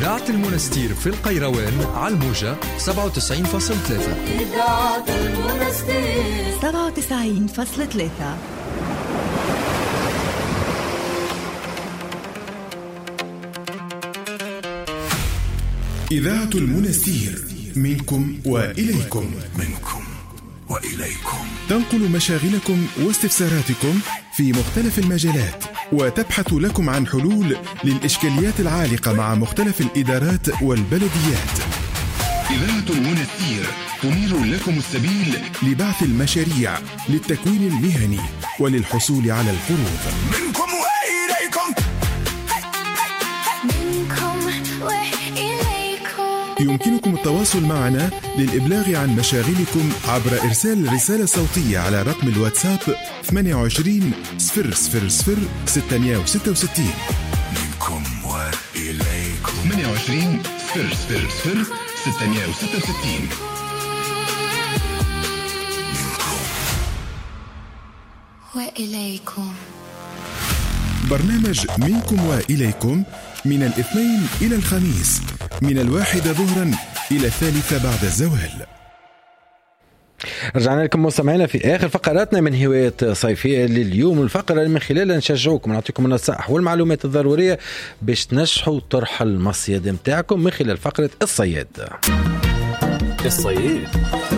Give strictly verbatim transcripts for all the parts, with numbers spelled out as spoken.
إذاعة المنستير في القيروان على الموجة سبعة وتسعين فاصلة ثلاثة. إذاعة المنستير سبعة وتسعين فاصلة ثلاثة. إذاعة المنستير منكم وإليكم منكم وإليكم تنقل مشاغلكم واستفساراتكم في مختلف المجالات وتبحث لكم عن حلول للإشكاليات العالقة مع مختلف الإدارات والبلديات. إذاعة المنستير تنير لكم السبيل لبعث المشاريع للتكوين المهني وللحصول على القروض. منكم وإليكم منكم وإليكم. يمكنكم التواصل معنا للإبلاغ عن مشاغلكم عبر إرسال رسالة صوتية على رقم الواتساب ثمانية وعشرين صفر صفر صفر ستمائة وستة وستين. منكم وإليكم ثمانية وعشرين صفر صفر صفر ستمائة وستة وستين. وإليكم. برنامج منكم وإليكم من الاثنين إلى الخميس من الواحدة ظهرا إلى الثالثة بعد الزوال. رجعنا لكم مستمعينا في آخر فقراتنا من هوايات صيفية لليوم، الفقرة اللي من خلالها نشجعوكم ونعطيكم النصائح والمعلومات الضرورية باش تنجحوا طرح المصيد متاعكم من خلال فقرة الصياد. الصياد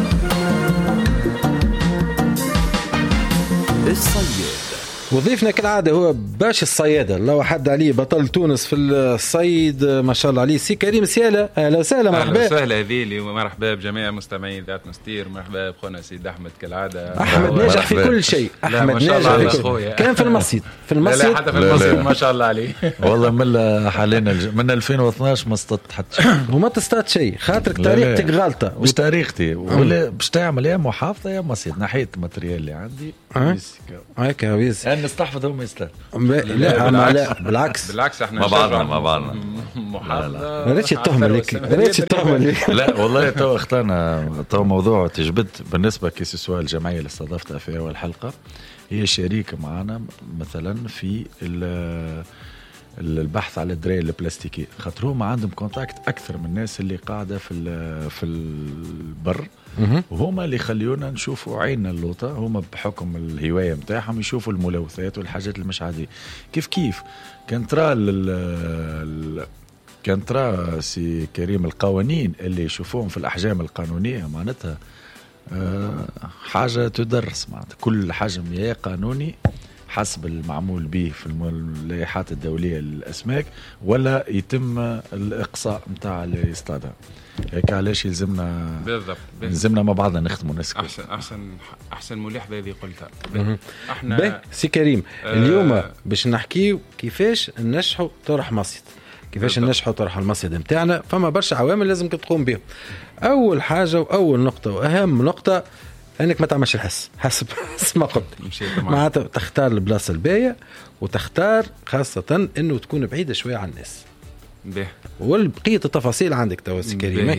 الصياد وظيفنا كالعادة هو باش الصيادة الله حد عليه بطل تونس في الصيد ما شاء الله عليه سي كريم سيالة. أهلا وسهلا. مرحبا. أهلا وسهلا هذيلي ومرحبا بجميع مستمعين ذات مستير. مرحبا بخونا سيد أحمد كالعادة. أحمد ناجح في كل شيء. أحمد ناجح في كل كان في المصيد في المصيد. لا, لا حتى في المصيد ما شاء الله عليه. والله من حالينا من ألفين واثناشر ما اصطدت حتى شيء وما تصطاد شيء خاطرك طريقتك غلطة. مش طريقتي ولا باش تعمل يا محافظة يا مصيد ناحية الماتريال اللي عندي. هيك هويز أنا استحفظ هم يستاهل. لا لا, لا بالعكس بالعكس احنا ما بعضنا ما بعضنا محافظة. ما ريتش التهمة لك ما ريتش التهمة لك. لا والله تو اختارنا تو موضوع تجبد بالنسبة كيس سؤال الجمعية اللي استضفتها في أول حلقة هي شريكة معنا مثلا في البحث على الدراية البلاستيكية خاطرهم عندهم كونتاكت أكثر من الناس اللي قاعدة في في البر وهما اللي خليونا نشوفوا عيننا اللوطة. هما بحكم الهواية متاعهم يشوفوا الملوثات والحاجات اللي مش عادية. كيف كيف كان ترى كان ترى سي كريم القوانين اللي يشوفوهم في الأحجام القانونية معناتها أه حاجة تدرس معناتها كل حجم يا قانوني حسب المعمول به في اللائحات الدولية للأسماك ولا يتم الإقصاء متاع اللي يصطادها. هيك علاش يلزمنا بالضبط يلزمنا مع بعضنا نخدموا ناس احسن احسن احسن مليح بهذه قلتها. احنا سي كريم آه اليوم باش نحكيو كيفاش ننجحوا طرح مصيد كيفاش ننجحوا طرح المصيد نتاعنا. فما برشا عوامل لازم تقوم بهم. اول حاجه واول نقطه واهم نقطه انك ما تعملش الحس حسب ما قلت معناتها تختار البلاصه الباهيه وتختار خاصه انه تكون بعيده شويه عن الناس به والبقيه التفاصيل عندك تو سي كريم.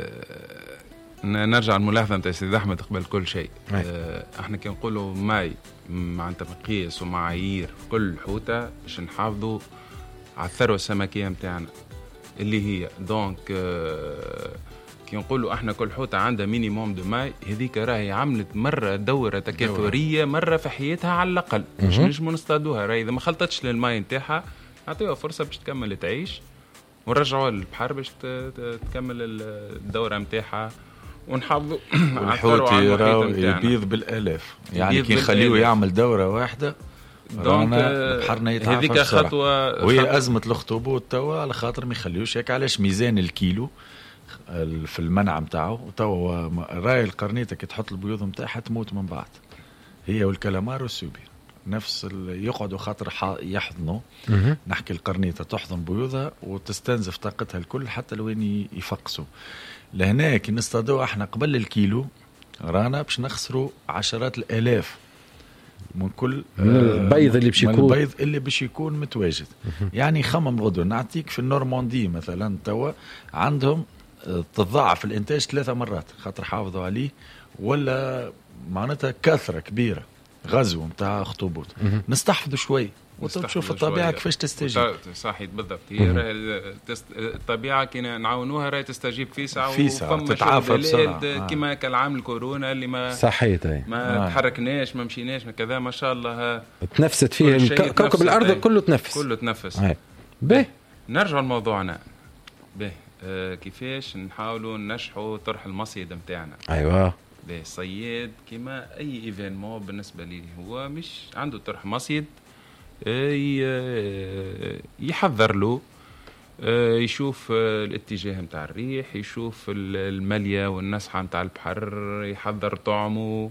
نرجع الملاحظه نتاع سيد احمد قبل كل شيء. اه احنا كي نقولوا ماي معناتها مقياس ومعايير في كل حوته باش نحافظوا على الثروه السمكيه نتاعنا اللي هي دونك اه كي نقولوا احنا كل حوته عندها مينيموم دو ماي هذيك راهي عملت مره دوره تكاثريه مره في حياتها على الاقل باش نجموا نصطادوها. راهي اذا ما خلطتش للماء نتاعها نعطيوها فرصه باش تكمل تعيش ونرجعوا للبحر باش تكمل الدوره نتاعها ونحافظوا على الحوت يبيض بالالاف يعني كي نخليه يعمل دوره واحده دونك بحرنا يتعافى. هذيك خطوه وهي خطوة. ازمه الاخطبوط توا على خاطر ما يخليوش هيك علاش ميزان الكيلو في المنع متاعه وتوا راي القرنيطه كي تحط البيوض متاعها تموت من بعد هي والكلامار والسوبي نفس يقعدوا خاطر يحضنوا. نحكي القرنيطه تحضن بيوضها وتستنزف طاقتها الكل حتى لو وين يفقسوا. لهنا كي نصطادوا احنا قبل الكيلو رانا باش نخسروا عشرات الالاف من كل من البيض اللي باش يكون البيض اللي باش يكون متواجد. يعني خمم غدو نعطيك في النورماندي مثلا توا عندهم تضاعف الانتاج ثلاثة مرات خاطر حافظوا عليه ولا معناتها كثرة كبيرة غزو متاع اخطبوط. نستحفظوا شوي وتشوف الطبيعه كيفاش تستجيب. صحيح بالضبط. هي الطبيعه كي نعاونوها راهي تستجيب في ساعه في ساعه تتعافى بسرعه كما كان عام الكورونا اللي ما صحيح ما آه. تحركناش ما مشيناش كذا ما شاء الله تنفست فيه كوكب الارض كله تنفس كله تنفس. به نرجع لموضوعنا. به آه كيفاش نحاولوا ننجحوا طرح المصيد نتاعنا. ايوه به الصياد كما اي ايفينمون بالنسبه لي هو مش عنده طرح مصيد يحضر له يشوف الاتجاه متاع الريح يشوف الماليه والنسحه متاع البحر يحضر طعمه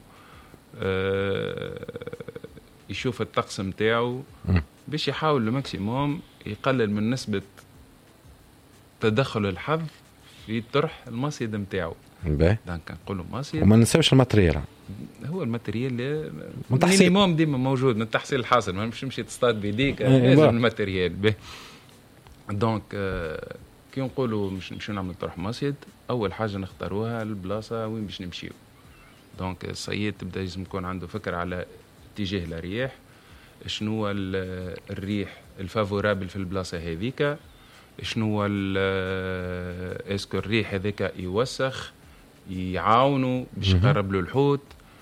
يشوف الطقس متاعه باش يحاول الماكسيموم يقلل من نسبه تدخل الحظ في طرح المصيد متاعه. باهي دونك نقولوا مصيد وما ننساوش الماتريال. هو الماتريال مينيموم ديما موجود من التحصيل الحاصل ما مش تمشي تصطاد بيديك لازم الماتريال. به دونك كي نقولوا مش نمشيو نعملوا طرح مصيد اول حاجه نختاروها البلاصه وين باش نمشيو. دونك الصياد تبدا لازم يكون عنده فكره على اتجاه الريح شنو الريح الفافورابل في البلاصه هذيك شنو اسكو الريح هذاك يوسخ يعاونوا باش يقرب له الحوت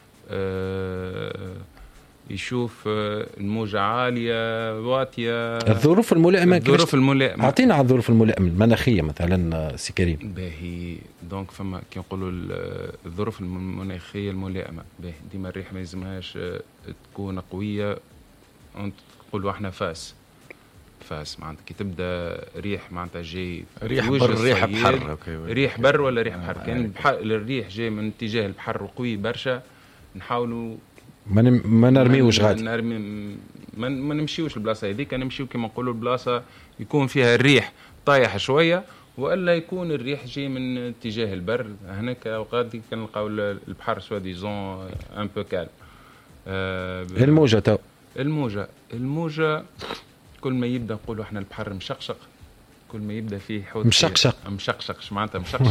يشوف الموجة عالية واطية الظروف الملائمة. الظروف الملائمة أعطينا على الظروف الملائمة المناخية مثلا سي كريم. باهي دونك فما كي نقولوا الظروف المناخية الملائمة باهي ديما الريح ما يلزمهاش تكون قوية. نقولوا احنا فاس فاس معناتها كي تبدا ريح معناتها جاي ريح بر ريح بحر ريح بر ولا ريح بحر كان يعني الريح جاي من اتجاه البحر وقوي برشا نحاولوا ما ما نرميوش غادي نرمي ما, ما نمشيوش البلاصه هذيك نمشيو كما نقولوا البلاصه يكون فيها الريح طايح شويه والا يكون الريح جاي من اتجاه البر. هناك اوقات كان نلقاو البحر سوا ديزون ان بو كالم. آه الموجه تو الموجه الموجه كل ما يبدا نقولوا احنا البحر مشقشق كل ما يبدا فيه حوت مشقشق مشقشق معناتها مشقشق